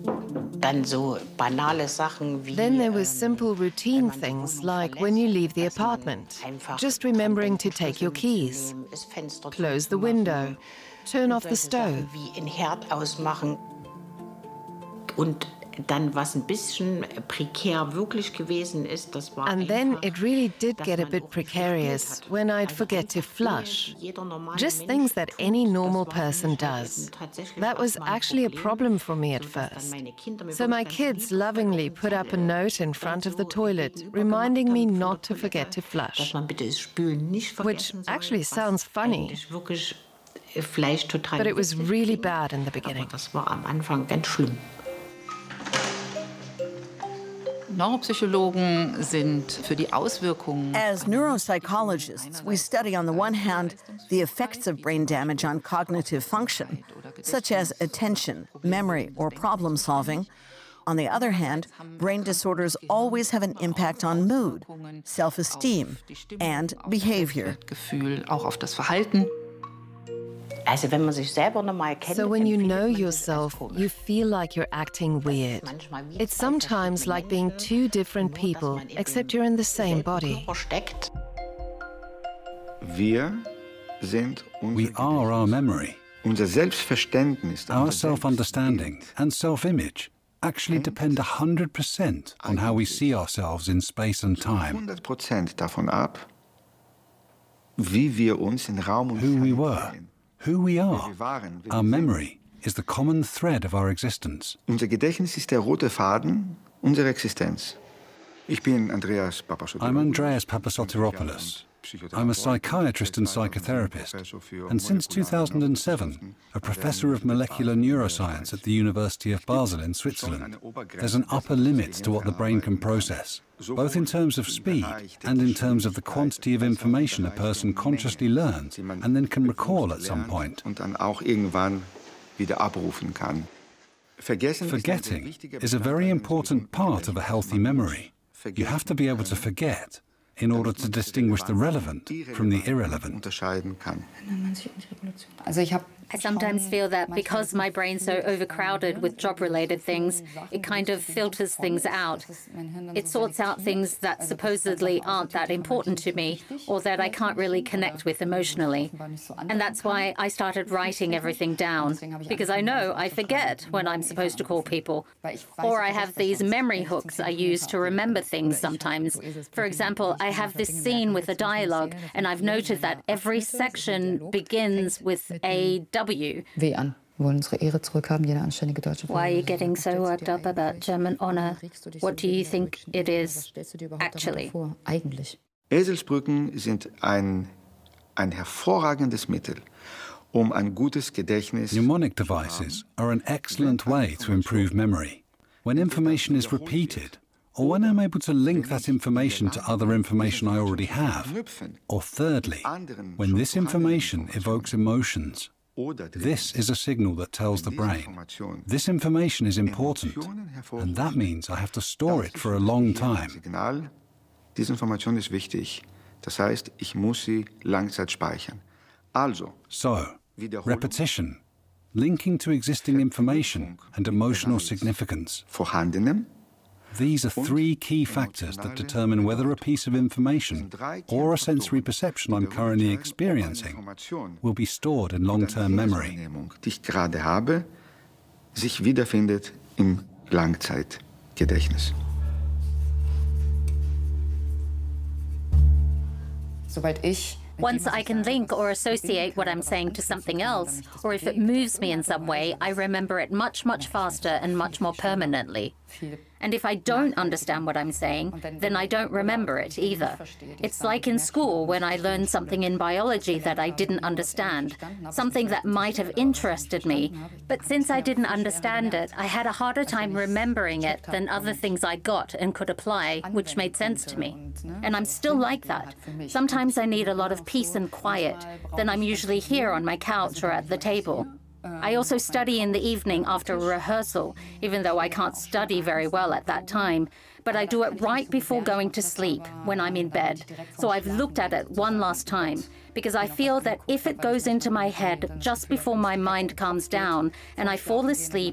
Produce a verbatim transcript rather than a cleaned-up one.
Dann so banale Sachen wie, Then there was ähm, simple routine things like when you leave the apartment, just remembering to take your keys, close the window, turn off the stove. wie den Herd ausmachen. Und dann, was ein bisschen prekär wirklich gewesen ist, das war And then einfach, it really did dass get a man bit auch nicht precarious gespielt hat. when I'd Also forget to einfach Dinge, flush. die jeder normale Just Mensch things that tut, any das normal war für person mich halt does. eben tatsächlich That was erstmal ein actually a Problem, problem for me at sodass dann first. meine Kinder mir So wirklich my ganz kids liebevoll lovingly auf den put up a Zettel note in dann front of so the toilet, gegenüber reminding gemacht me haben vor not der to forget Toilette, to flush. dass man bitte das Spülen nicht Which vergessen soll, actually was sounds funny. eigentlich wirklich äh, vielleicht total But it was witzig really klingt, bad in the aber beginning. das war am Anfang ganz schlimm. Neuropsychologen sind für die Auswirkungen. As neuropsychologists, we study on the one hand the effects of brain damage on cognitive function, such as attention, memory, or problem solving. On the other hand, brain disorders always have an impact on mood, self-esteem, and behavior. Gefühl, auch auf das Verhalten. Also wenn man sich selber normal kennt, So when you empfindet know man sich yourself, als komisch. you feel like you're acting weird. Manchmal wie It's zwei sometimes verschiedene like being Menschen, two different nur dass people, man eben except you're in the same im body. Körper steckt. Wir sind unser We are our memory. Unser Selbstverständnis, Our unser self-understanding Selbstbild and self-image actually depend one hundred percent on how we see ourselves in space and time, hundert Prozent davon ab, wie wir uns in Raum und who we Zeit were, sehen. who we Wer are. wir waren, wer Our wir sind. memory is the common thread of our existence. Unser Gedächtnis ist der rote Faden unserer Existenz. Ich bin Andreas Papasoteropoulos. I'm Andreas Papasoteropoulos. I'm a psychiatrist and psychotherapist, and since two thousand seven, a professor of molecular neuroscience at the University of Basel in Switzerland. There's an upper limit to what the brain can process, both in terms of speed and in terms of the quantity of information a person consciously learns and then can recall at some point. Und dann auch irgendwann wieder abrufen kann. Vergessen Forgetting is a very important part of a healthy memory. You have to be able to forget in order to distinguish the relevant from the irrelevant. Unterscheiden kann. I sometimes feel that because my brain's so overcrowded with job-related things, it kind of filters things out. It sorts out things that supposedly aren't that important to me or that I can't really connect with emotionally. And that's why I started writing everything down, because I know I forget when I'm supposed to call people. Or I have these memory hooks I use to remember things sometimes. For example, I have this scene with a dialogue, and I've noted that every section begins with a W. W an. Wir wollen unsere Ehre zurückhaben, jede anständige deutsche Frau. Why are you getting so worked up about German honor? What do you think it is actually? Eigentlich. Eselsbrücken sind ein, ein hervorragendes Mittel, um ein gutes Gedächtnis Mnemonic devices are an excellent way to improve memory. When information is repeated, or when I'm able to link that information to other information I already have, or thirdly, when this information evokes emotions. This is a signal that tells the brain, this information is important, and that means I have to store it for a long time. Signal, diese Information ist wichtig. Das heißt, ich muss sie Langzeit speichern. Also, So, repetition, linking to existing information and emotional significance. vorhandenem, These are three key factors that determine whether a piece of information or a sensory perception I'm currently experiencing will be stored in long-term memory. die ich gerade habe, sich wiederfindet im Langzeitgedächtnis. Soweit ich Once I can link or associate what I'm saying to something else, or if it moves me in some way, I remember it much, much faster and much more permanently. And if I don't understand what I'm saying, then I don't remember it either. It's like in school when I learned something in biology that I didn't understand, something that might have interested me. But since I didn't understand it, I had a harder time remembering it than other things I got and could apply, which made sense to me. And I'm still like that. Sometimes I need a lot of peace and quiet. Then I'm usually here on my couch or at the table. I also study in the evening after a rehearsal, even though I can't study very well at that time. But I do it right before going to sleep, when I'm in bed. So I've looked at it one last time, because I feel that if it goes into my head just before my mind calms down and I fall asleep